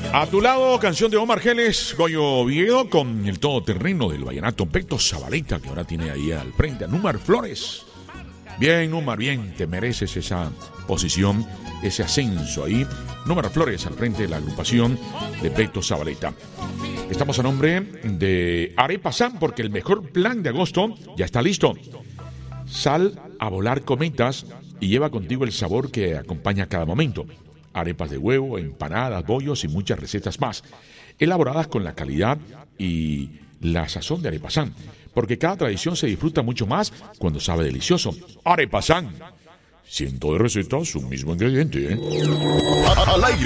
A tu lado, canción de Omar Geles, Goyo Viedo, con el todoterreno del vallenato Beto Zabaleta, que ahora tiene ahí al frente a Númar Flores. Bien, Númar, bien, te mereces esa posición, ese ascenso ahí. Númar Flores al frente de la agrupación de Beto Zabaleta. Estamos a nombre de Arepa San, porque el mejor plan de agosto ya está listo. Sal a volar cometas y lleva contigo el sabor que acompaña cada momento. Arepas de huevo, empanadas, bollos y muchas recetas más, elaboradas con la calidad y la sazón de Arepa San, porque cada tradición se disfruta mucho más cuando sabe delicioso. Arepa San, cientos de recetas, un mismo ingrediente, ¿eh? Al aire.